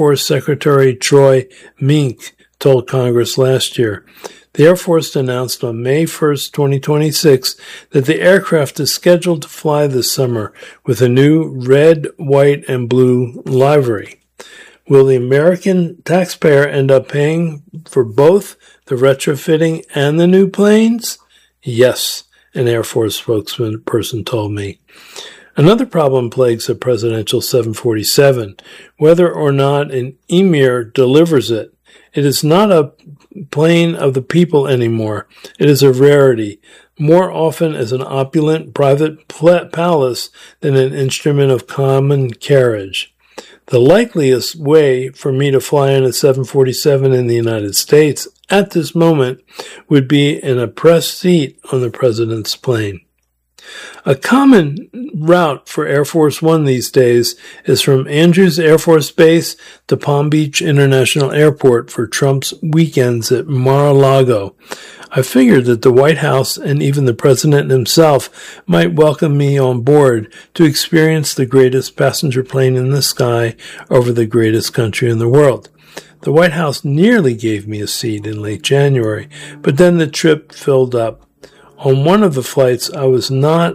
Force Secretary Troy Mink told Congress last year. The Air Force announced on May 1st, 2026, that the aircraft is scheduled to fly this summer with a new red, white, and blue livery. Will the American taxpayer end up paying for both the retrofitting and the new planes? Yes, an Air Force spokesperson told me. Another problem plagues a presidential 747, whether or not an emir delivers it. It is not a plane of the people anymore. It is a rarity, more often as an opulent private palace than an instrument of common carriage. The likeliest way for me to fly in a 747 in the United States at this moment would be in a press seat on the president's plane. A common route for Air Force One these days is from Andrews Air Force Base to Palm Beach International Airport for Trump's weekends at Mar-a-Lago. I figured that the White House and even the president himself might welcome me on board to experience the greatest passenger plane in the sky over the greatest country in the world. The White House nearly gave me a seat in late January, but then the trip filled up. On one of the flights, I was not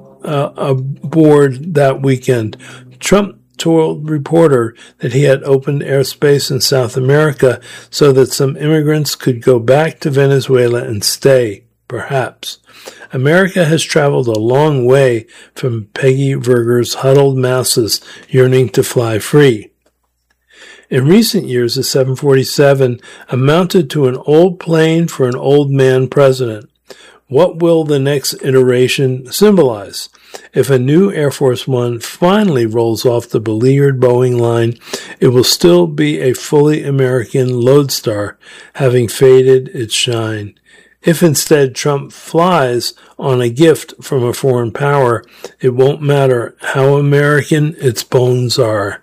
aboard that weekend. Trump told reporter that he had opened airspace in South America so that some immigrants could go back to Venezuela and stay, perhaps. America has traveled a long way from Peggy Verger's huddled masses yearning to fly free. In recent years, the 747 amounted to an old plane for an old man president. What will the next iteration symbolize? If a new Air Force One finally rolls off the beleaguered Boeing line, it will still be a fully American lodestar, having faded its shine. If instead Trump flies on a gift from a foreign power, it won't matter how American its bones are.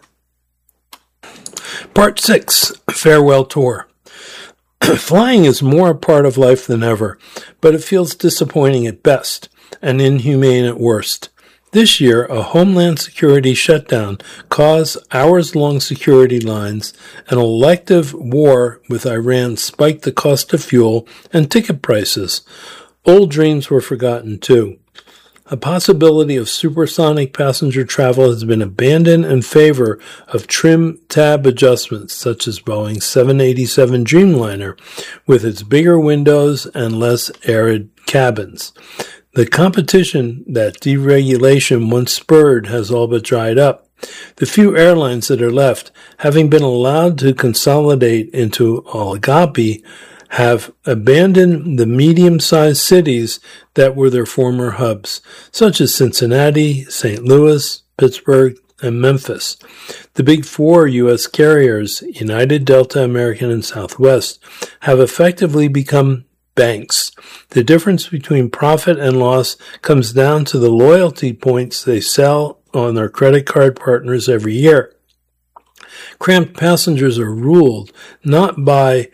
Part 6, Farewell Tour. Flying is more a part of life than ever, but it feels disappointing at best and inhumane at worst. This year, a Homeland Security shutdown caused hours-long security lines, an elective war with Iran spiked the cost of fuel and ticket prices. Old dreams were forgotten, too. A possibility of supersonic passenger travel has been abandoned in favor of trim tab adjustments, such as Boeing's 787 Dreamliner, with its bigger windows and less arid cabins. The competition that deregulation once spurred has all but dried up. The few airlines that are left, having been allowed to consolidate into oligopoly, have abandoned the medium-sized cities that were their former hubs, such as Cincinnati, St. Louis, Pittsburgh, and Memphis. The big four U.S. carriers, United, Delta, American, and Southwest, have effectively become banks. The difference between profit and loss comes down to the loyalty points they sell on their credit card partners every year. Cramped passengers are ruled not by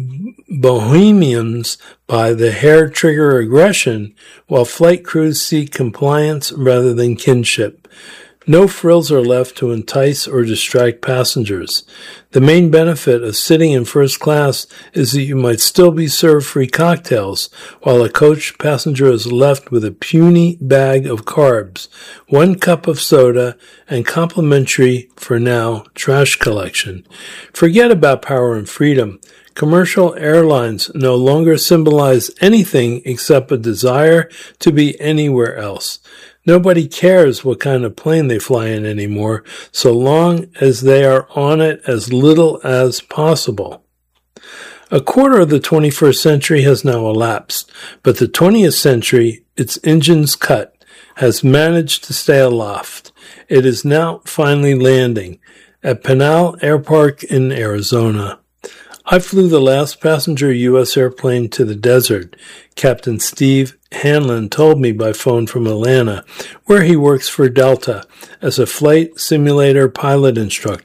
bohemians by the hair-trigger aggression, while flight crews seek compliance rather than kinship. No frills are left to entice or distract passengers. The main benefit of sitting in first class is that you might still be served free cocktails, while a coach passenger is left with a puny bag of carbs, 1 cup of soda, and complimentary, for now, trash collection. Forget about power and freedom. Commercial airlines no longer symbolize anything except a desire to be anywhere else. Nobody cares what kind of plane they fly in anymore, so long as they are on it as little as possible. A quarter of the 21st century has now elapsed, but the 20th century, its engines cut, has managed to stay aloft. It is now finally landing at Pinal Air Park in Arizona. I flew the last passenger U.S. airplane to the desert, Captain Steve Hanlon told me by phone from Atlanta, where he works for Delta as a flight simulator pilot instructor.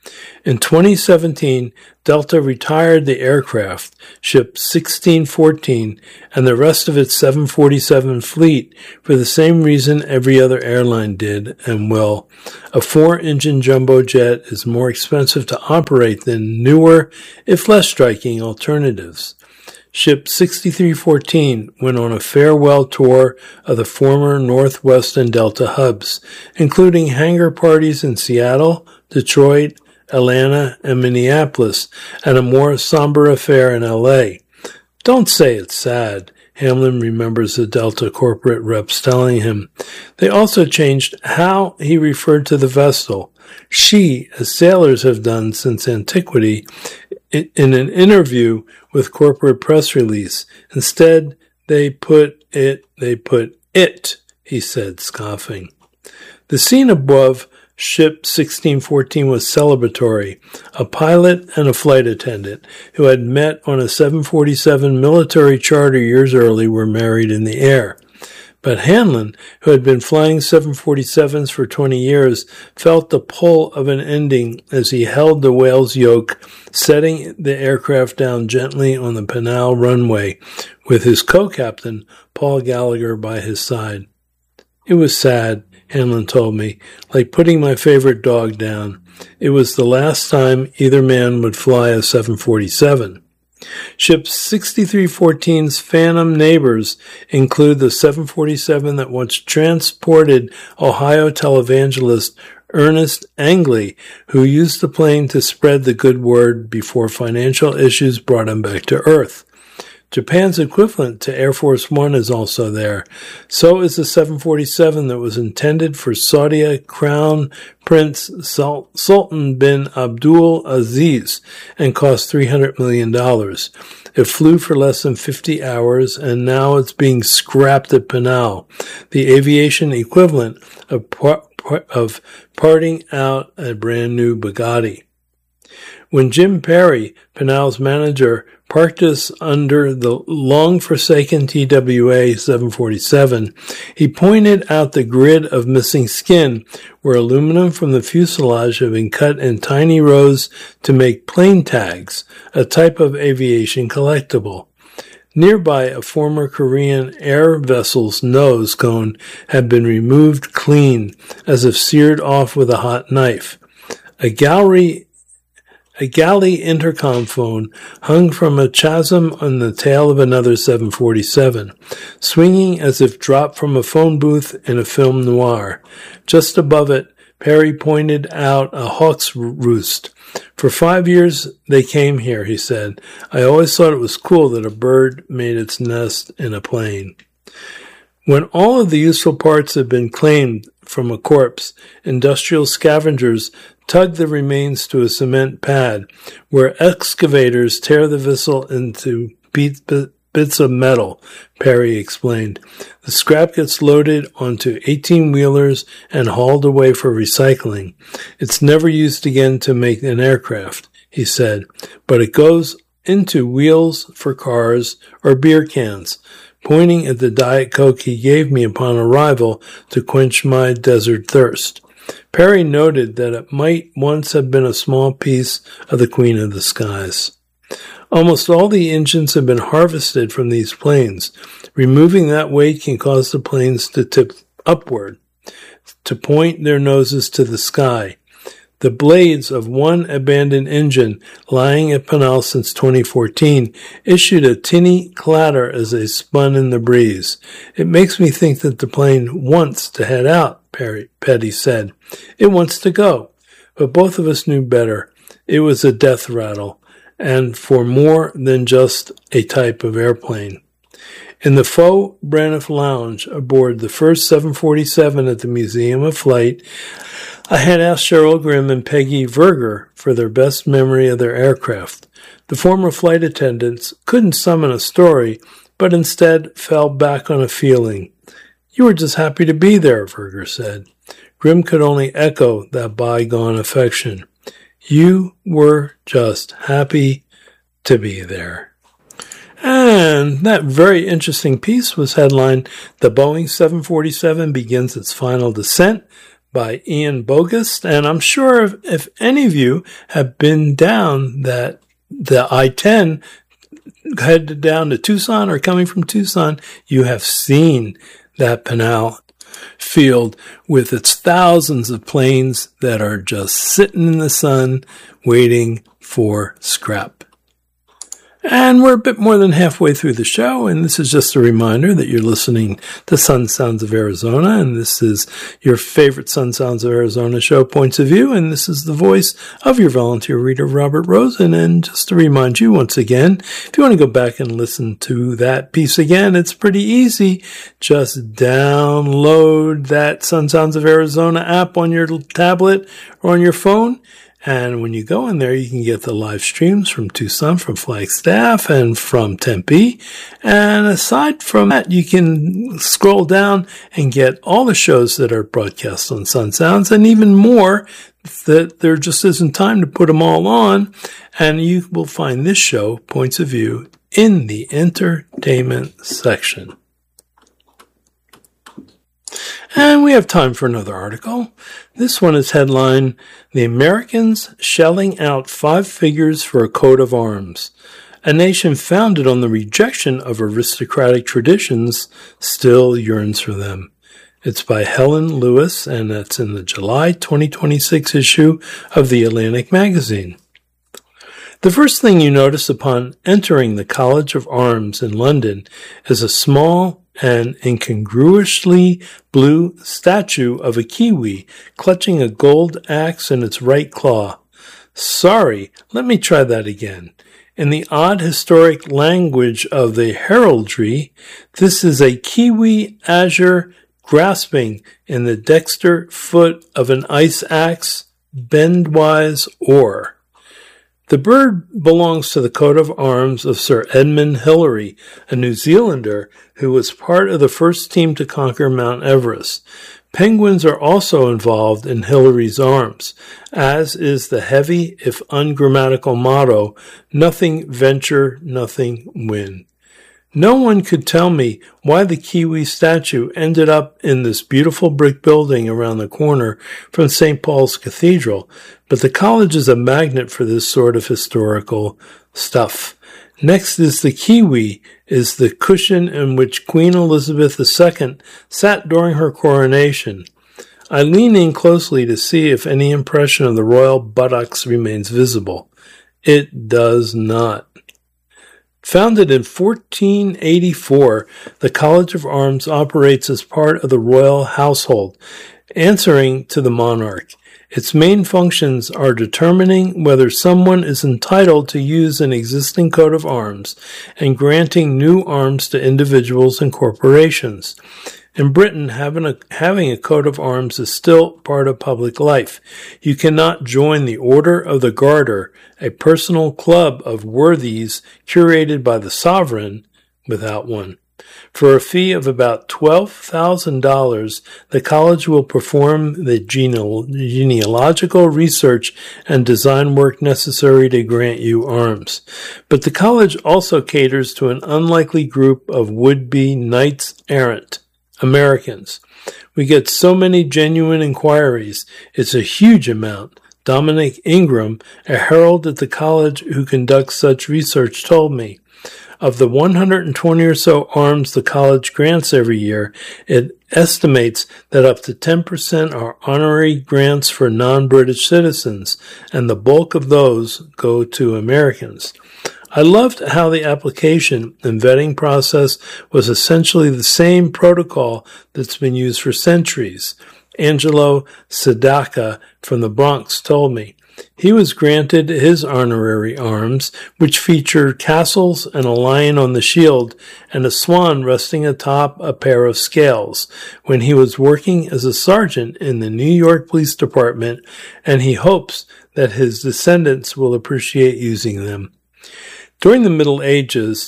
In 2017, Delta retired the aircraft, ship 1614, and the rest of its 747 fleet for the same reason every other airline did, and will. A 4-engine jumbo jet is more expensive to operate than newer, if less striking, alternatives. Ship 6314 went on a farewell tour of the former Northwest and Delta hubs, including hangar parties in Seattle, Detroit, Atlanta, and Minneapolis, and a more somber affair in L.A. Don't say it's sad, Hamlin remembers the Delta corporate reps telling him. They also changed how he referred to the vessel. She, as sailors have done since antiquity, in an interview with corporate press release. Instead, they put it, he said, scoffing. The scene above Ship 1614 was celebratory. A pilot and a flight attendant who had met on a 747 military charter years early were married in the air. But Hanlon, who had been flying 747s for 20 years, felt the pull of an ending as he held the whale's yoke, setting the aircraft down gently on the Pinal runway, with his co-captain, Paul Gallagher, by his side. It was sad, Hanlon told me, like putting my favorite dog down. It was the last time either man would fly a 747. Ship 6314's phantom neighbors include the 747 that once transported Ohio televangelist Ernest Angley, who used the plane to spread the good word before financial issues brought him back to Earth. Japan's equivalent to Air Force One is also there. So is the 747 that was intended for Saudi Crown Prince Sultan bin Abdul Aziz and cost $300 million. It flew for less than 50 hours, and now it's being scrapped at Pinal, the aviation equivalent of parting out a brand new Bugatti. When Jim Perry, Pinal's manager, parked us under the long-forsaken TWA 747, he pointed out the grid of missing skin where aluminum from the fuselage had been cut in tiny rows to make plane tags, a type of aviation collectible. Nearby, a former Korean air vessel's nose cone had been removed clean, as if seared off with a hot knife. A galley intercom phone hung from a chasm on the tail of another 747, swinging as if dropped from a phone booth in a film noir. Just above it, Perry pointed out a hawk's roost. For 5 years they came here, he said. I always thought it was cool that a bird made its nest in a plane. When all of the useful parts had been claimed from a corpse, industrial scavengers tug the remains to a cement pad, where excavators tear the vessel into bits of metal, Perry explained. The scrap gets loaded onto 18-wheelers and hauled away for recycling. It's never used again to make an aircraft, he said, but it goes into wheels for cars or beer cans, pointing at the Diet Coke he gave me upon arrival to quench my desert thirst. Perry noted that it might once have been a small piece of the Queen of the Skies. Almost all the engines have been harvested from these planes. Removing that weight can cause the planes to tip upward, to point their noses to the sky. The blades of one abandoned engine lying at Pinal since 2014 issued a tinny clatter as they spun in the breeze. It makes me think that the plane wants to head out, Petty said. It wants to go. But both of us knew better. It was a death rattle, and for more than just a type of airplane. In the faux Braniff lounge aboard the first 747 at the Museum of Flight, I had asked Cheryl Grimm and Peggy Verger for their best memory of their aircraft. The former flight attendants couldn't summon a story, but instead fell back on a feeling. You were just happy to be there, Verger said. Grimm could only echo that bygone affection. You were just happy to be there. And that very interesting piece was headlined, The Boeing 747 Begins Its Final Descent, by Ian Bogost. And I'm sure if any of you have been down the I-10 headed down to Tucson or coming from Tucson, you have seen that Pinal field with its thousands of planes that are just sitting in the sun waiting for scrap. And we're a bit more than halfway through the show, and this is just a reminder that you're listening to Sun Sounds of Arizona, and this is your favorite Sun Sounds of Arizona show, Points of View, and this is the voice of your volunteer reader, Robert Rosen. And just to remind you once again, if you want to go back and listen to that piece again, it's pretty easy. Just download that Sun Sounds of Arizona app on your tablet or on your phone. And when you go in there, you can get the live streams from Tucson, from Flagstaff, and from Tempe. And aside from that, you can scroll down and get all the shows that are broadcast on Sun Sounds, and even more that there just isn't time to put them all on. And you will find this show, Points of View, in the entertainment section. And we have time for another article. This one is headlined, "The Americans Shelling Out 5 Figures for a Coat of Arms. A nation founded on the rejection of aristocratic traditions still yearns for them." It's by Helen Lewis, and that's in the July 2026 issue of The Atlantic magazine. The first thing you notice upon entering the College of Arms in London is a small and incongruously blue statue of a kiwi clutching a gold axe in its right claw. Sorry, let me try that again. In the odd historic language of the heraldry, this is a kiwi azure grasping in the dexter foot of an ice axe, bendwise oar. The bird belongs to the coat of arms of Sir Edmund Hillary, a New Zealander who was part of the first team to conquer Mount Everest. Penguins are also involved in Hillary's arms, as is the heavy, if ungrammatical motto, "Nothing venture, nothing win." No one could tell me why the kiwi statue ended up in this beautiful brick building around the corner from St. Paul's Cathedral, but the college is a magnet for this sort of historical stuff. Next is the kiwi, is the cushion in which Queen Elizabeth II sat during her coronation. I lean in closely to see if any impression of the royal buttocks remains visible. It does not. Founded in 1484, the College of Arms operates as part of the royal household, answering to the monarch. Its main functions are determining whether someone is entitled to use an existing coat of arms and granting new arms to individuals and corporations. In Britain, having a coat of arms is still part of public life. You cannot join the Order of the Garter, a personal club of worthies curated by the sovereign, without one. For a fee of about $12,000, the college will perform the genealogical research and design work necessary to grant you arms. But the college also caters to an unlikely group of would-be knights errant. Americans. We get so many genuine inquiries. It's a huge amount. Dominic Ingram, a herald at the college who conducts such research, told me. Of the 120 or so arms the college grants every year, it estimates that up to 10% are honorary grants for non-British citizens, and the bulk of those go to Americans. I loved how the application and vetting process was essentially the same protocol that's been used for centuries. Angelo Sedaka from the Bronx told me. He was granted his honorary arms, which feature castles and a lion on the shield and a swan resting atop a pair of scales, when he was working as a sergeant in the New York Police Department, and he hopes that his descendants will appreciate using them. During the Middle Ages,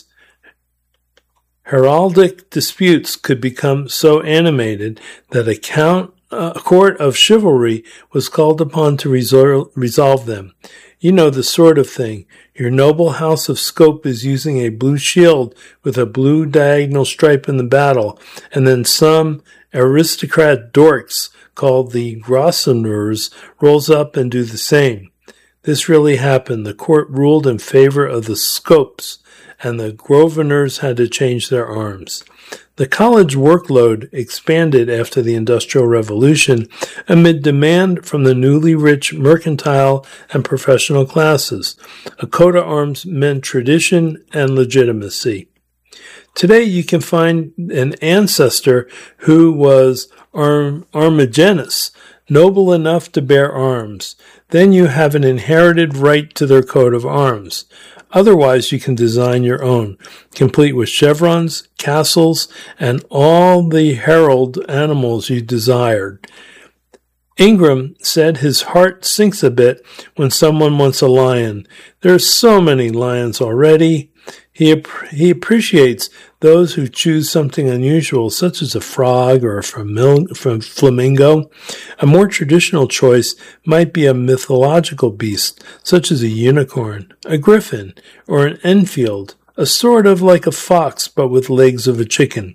heraldic disputes could become so animated that a court of chivalry was called upon to resolve them. You know, the sort of thing. Your noble house of Scope is using a blue shield with a blue diagonal stripe in the battle, and then some aristocrat dorks called the Grosvenors rose up and do the same. This really happened. The court ruled in favor of the Scopes, and the Grosvenors had to change their arms. The college workload expanded after the Industrial Revolution amid demand from the newly rich mercantile and professional classes. A coat of arms meant tradition and legitimacy. Today you can find an ancestor who was Armagenes, noble enough to bear arms. Then you have an inherited right to their coat of arms. Otherwise, you can design your own, complete with chevrons, castles, and all the herald animals you desired. Ingram said his heart sinks a bit when someone wants a lion. There are so many lions already. He appreciates those who choose something unusual, such as a frog or a flamingo. A more traditional choice might be a mythological beast, such as a unicorn, a griffin, or an Enfield, a sort of like a fox but with legs of a chicken.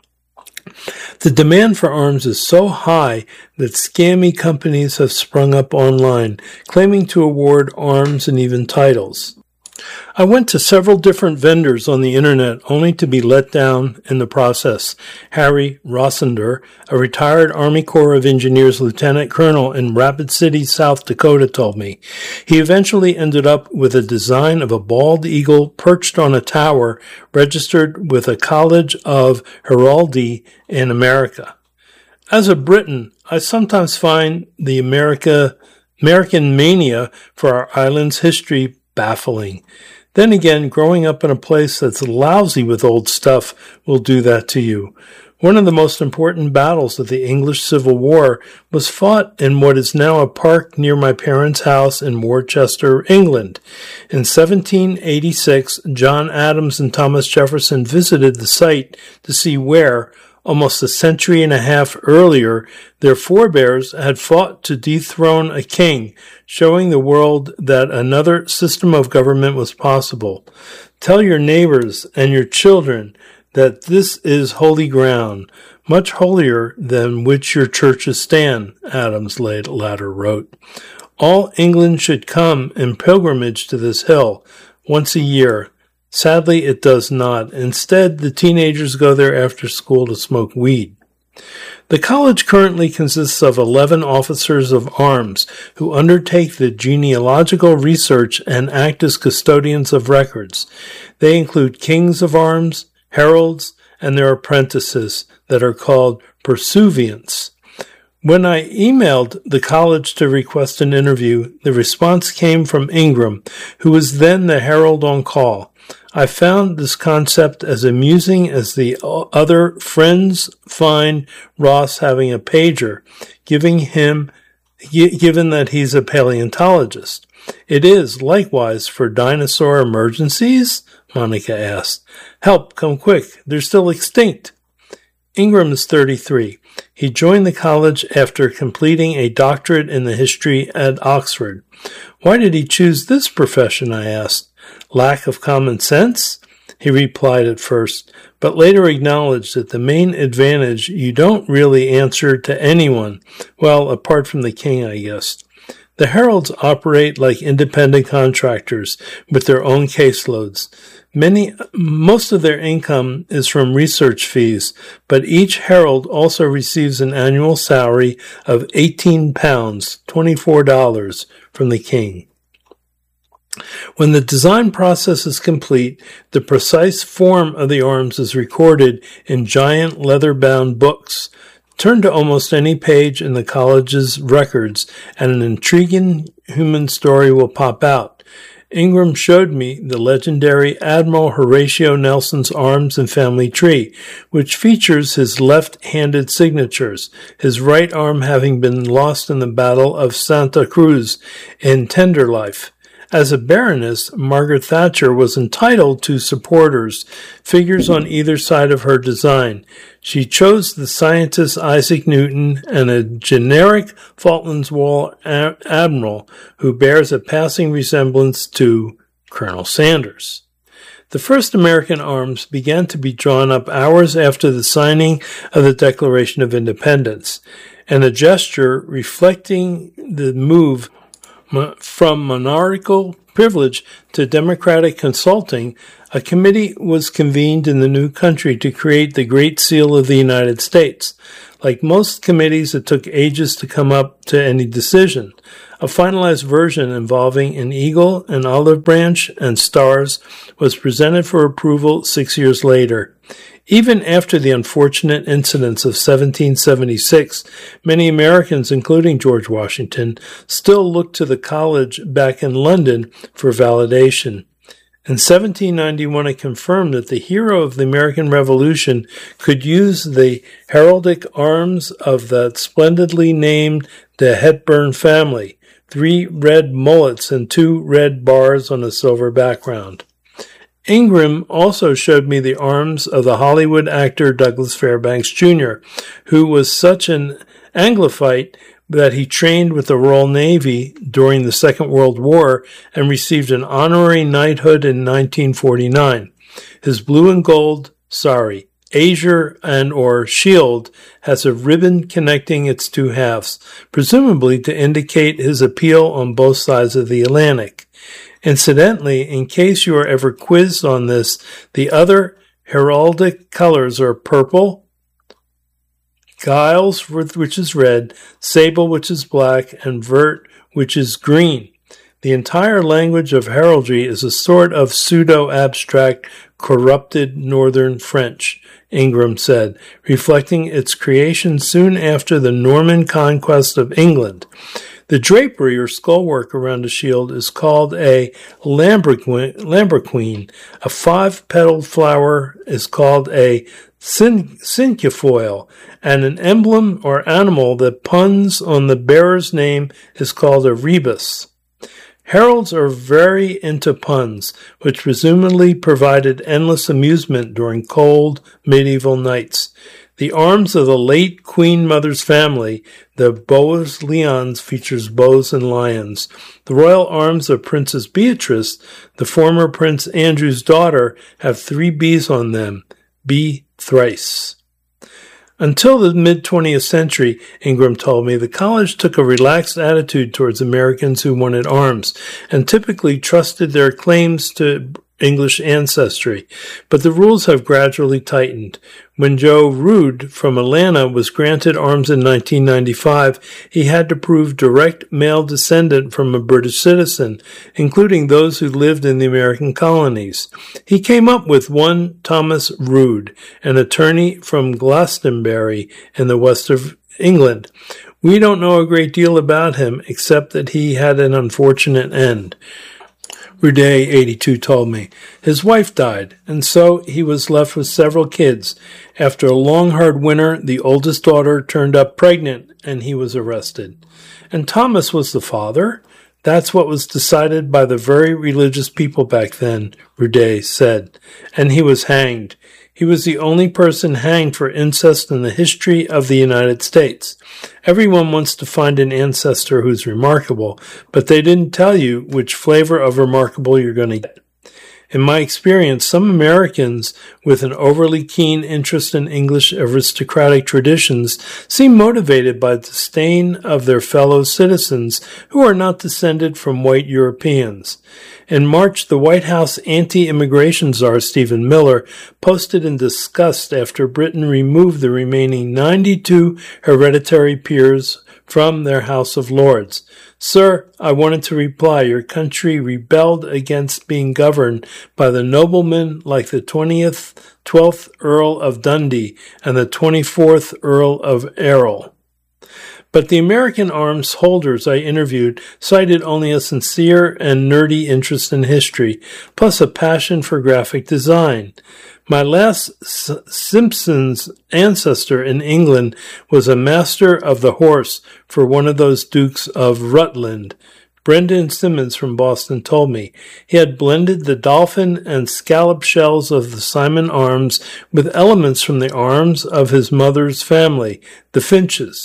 The demand for arms is so high that scammy companies have sprung up online, claiming to award arms and even titles. I went to several different vendors on the internet only to be let down in the process. Harry Rossender, a retired Army Corps of Engineers lieutenant colonel in Rapid City, South Dakota, told me. He eventually ended up with a design of a bald eagle perched on a tower registered with a College of Heraldry in America. As a Briton, I sometimes find the American mania for our island's history baffling. Then again, growing up in a place that's lousy with old stuff will do that to you. One of the most important battles of the English Civil War was fought in what is now a park near my parents' house in Worcester, England. In 1786, John Adams and Thomas Jefferson visited the site to see where, almost a century and a half earlier, their forebears had fought to dethrone a king, showing the world that another system of government was possible. Tell your neighbors and your children that this is holy ground, much holier than which your churches stand, Adams latter wrote. All England should come in pilgrimage to this hill once a year. Sadly, it does not. Instead, the teenagers go there after school to smoke weed. The college currently consists of 11 officers of arms who undertake the genealogical research and act as custodians of records. They include kings of arms, heralds, and their apprentices that are called pursuivants. When I emailed the college to request an interview, the response came from Ingram, who was then the herald on call. I found this concept as amusing as the other friends find Ross having a pager, given that he's a paleontologist. It is, likewise, for dinosaur emergencies? Monica asked. Help, come quick, they're still extinct. Ingram is 33. He joined the college after completing a doctorate in the history at Oxford. Why did he choose this profession, I asked. Lack of common sense? He replied at first, but later acknowledged that the main advantage you don't really answer to anyone. Well, apart from the king, I guess. The heralds operate like independent contractors with their own caseloads. Most of their income is from research fees, but each herald also receives an annual salary of £18, $24 from the king. When the design process is complete, the precise form of the arms is recorded in giant leather-bound books. Turn to almost any page in the college's records, and an intriguing human story will pop out. Ingram showed me the legendary Admiral Horatio Nelson's arms and family tree, which features his left-handed signatures, his right arm having been lost in the Battle of Santa Cruz in tender life. As a baroness, Margaret Thatcher was entitled to supporters, figures on either side of her design. She chose the scientist Isaac Newton and a generic Falklands War admiral who bears a passing resemblance to Colonel Sanders. The first American arms began to be drawn up hours after the signing of the Declaration of Independence, and a gesture reflecting the move from monarchical privilege to democratic consulting, a committee was convened in the new country to create the Great Seal of the United States. Like most committees, it took ages to come up to any decision. A finalized version involving an eagle, an olive branch, and stars was presented for approval 6 years later. Even after the unfortunate incidents of 1776, many Americans, including George Washington, still looked to the college back in London for validation. In 1791, it confirmed that the hero of the American Revolution could use the heraldic arms of the splendidly named de Hepburn family, 3 red mullets and 2 red bars on a silver background. Ingram also showed me the arms of the Hollywood actor Douglas Fairbanks Jr., who was such an Anglophile that he trained with the Royal Navy during the Second World War and received an honorary knighthood in 1949. His blue and gold, azure and or shield has a ribbon connecting its 2 halves, presumably to indicate his appeal on both sides of the Atlantic. Incidentally, in case you are ever quizzed on this, the other heraldic colors are purple, gules, which is red, sable, which is black, and vert, which is green. The entire language of heraldry is a sort of pseudo-abstract, corrupted Northern French, Ingram said, reflecting its creation soon after the Norman conquest of England. The drapery or skullwork around the shield is called a lambrequine. A 5-petaled flower is called a cinquefoil, and an emblem or animal that puns on the bearer's name is called a rebus. Heralds are very into puns, which presumably provided endless amusement during cold medieval nights. The arms of the late Queen Mother's family, the Bois-Lions, features bows and lions. The royal arms of Princess Beatrice, the former Prince Andrew's daughter, have 3 B's on them. Be thrice. Until the mid-20th century, Ingram told me, the college took a relaxed attitude towards Americans who wanted arms and typically trusted their claims to English ancestry, but the rules have gradually tightened. When Joe Rood from Atlanta was granted arms in 1995, he had to prove direct male descendant from a British citizen, including those who lived in the American colonies. He came up with one Thomas Rood, an attorney from Glastonbury in the west of England. We don't know a great deal about him, except that he had an unfortunate end. Rude, 82, told me. His wife died, and so he was left with several kids. After a long, hard winter, the oldest daughter turned up pregnant, and he was arrested. And Thomas was the father? That's what was decided by the very religious people back then, Rude said. And he was hanged. He was the only person hanged for incest in the history of the United States. Everyone wants to find an ancestor who's remarkable, but they didn't tell you which flavor of remarkable you're going to get. In my experience, some Americans with an overly keen interest in English aristocratic traditions seem motivated by disdain of their fellow citizens who are not descended from white Europeans. In March, the White House anti-immigration czar Stephen Miller posted in disgust after Britain removed the remaining 92 hereditary peers from their House of Lords. Sir, I wanted to reply, your country rebelled against being governed by the noblemen like the 12th Earl of Dundee and the 24th Earl of Errol. But the American arms holders I interviewed cited only a sincere and nerdy interest in history, plus a passion for graphic design. My last Simpsons ancestor in England was a master of the horse for one of those Dukes of Rutland. Brendan Simmons from Boston told me he had blended the dolphin and scallop shells of the Simon arms with elements from the arms of his mother's family, the Finches.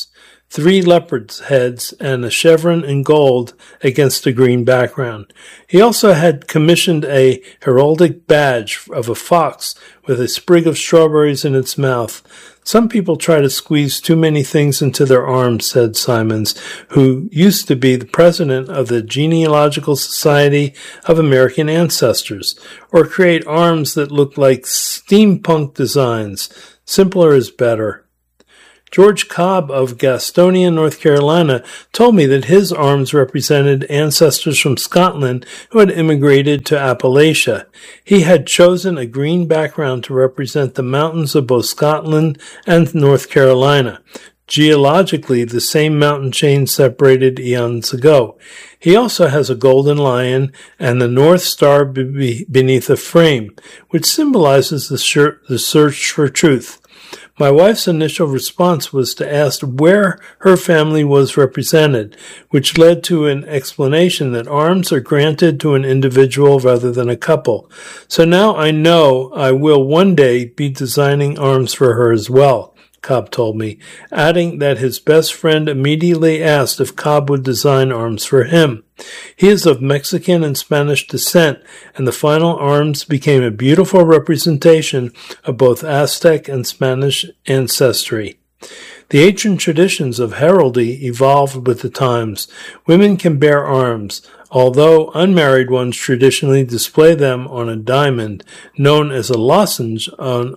3 leopards' heads and a chevron in gold against a green background. He also had commissioned a heraldic badge of a fox with a sprig of strawberries in its mouth. Some people try to squeeze too many things into their arms, said Simons, who used to be the president of the Genealogical Society of American Ancestors, or create arms that look like steampunk designs. Simpler is better. George Cobb of Gastonia, North Carolina, told me that his arms represented ancestors from Scotland who had immigrated to Appalachia. He had chosen a green background to represent the mountains of both Scotland and North Carolina. Geologically, the same mountain chain separated eons ago. He also has a golden lion and the North Star beneath a frame, which symbolizes the search for truth. My wife's initial response was to ask where her family was represented, which led to an explanation that arms are granted to an individual rather than a couple. So now I know I will one day be designing arms for her as well, Cobb told me, adding that his best friend immediately asked if Cobb would design arms for him. He is of Mexican and Spanish descent, and the final arms became a beautiful representation of both Aztec and Spanish ancestry. The ancient traditions of heraldry evolved with the times. Women can bear arms, although unmarried ones traditionally display them on a diamond, known as a lozenge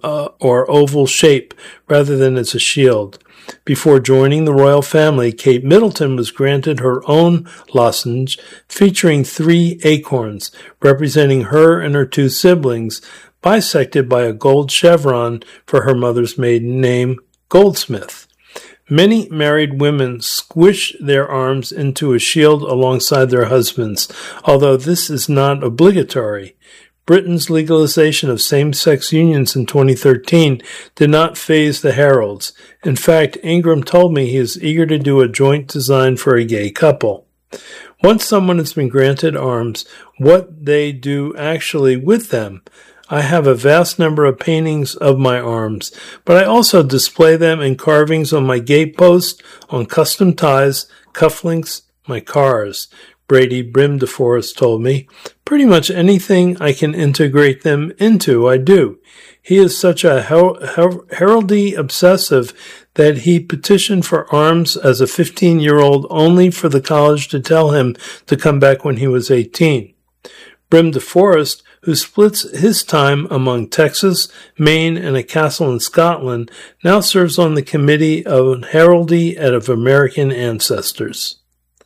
or oval shape, rather than as a shield. Before joining the royal family, Kate Middleton was granted her own lozenge featuring 3 acorns, representing her and her 2 siblings, bisected by a gold chevron for her mother's maiden name, Goldsmith. Many married women squish their arms into a shield alongside their husbands, although this is not obligatory. Britain's legalization of same-sex unions in 2013 did not faze the heralds. In fact, Ingram told me he is eager to do a joint design for a gay couple. Once someone has been granted arms, what they do actually with them. I have a vast number of paintings of my arms, but I also display them in carvings on my gatepost, on custom ties, cufflinks, my cars, Brady Brim DeForest told me. Pretty much anything I can integrate them into, I do. He is such a heraldry obsessive that he petitioned for arms as a 15-year-old only for the college to tell him to come back when he was 18. Brim DeForest, who splits his time among Texas, Maine, and a castle in Scotland, now serves on the Committee on Heraldry of American Ancestors.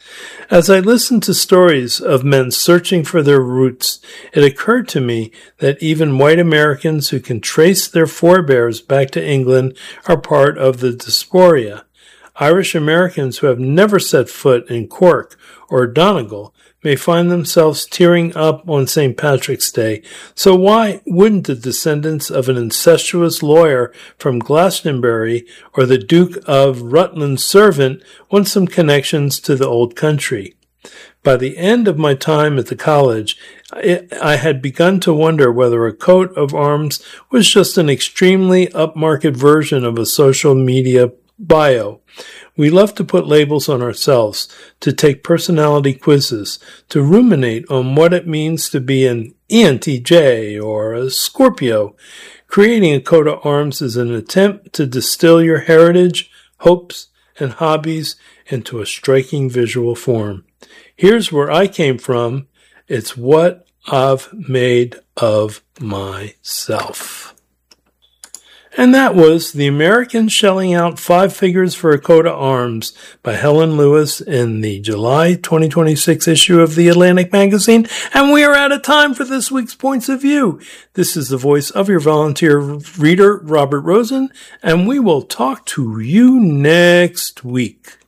As I listened to stories of men searching for their roots, it occurred to me that even white Americans who can trace their forebears back to England are part of the diaspora. Irish Americans who have never set foot in Cork or Donegal may find themselves tearing up on St. Patrick's Day, so why wouldn't the descendants of an incestuous lawyer from Glastonbury or the Duke of Rutland's servant want some connections to the old country? By the end of my time at the college, I had begun to wonder whether a coat of arms was just an extremely upmarket version of a social media bio. We love to put labels on ourselves, to take personality quizzes, to ruminate on what it means to be an ENTJ or a Scorpio. Creating a coat of arms is an attempt to distill your heritage, hopes, and hobbies into a striking visual form. Here's where I came from. It's what I've made of myself. And that was The Americans Shelling Out 5 Figures for a Coat of Arms by Helen Lewis in the July 2026 issue of the Atlantic Magazine. And we are out of time for this week's Points of View. This is the voice of your volunteer reader, Robert Rosen, and we will talk to you next week.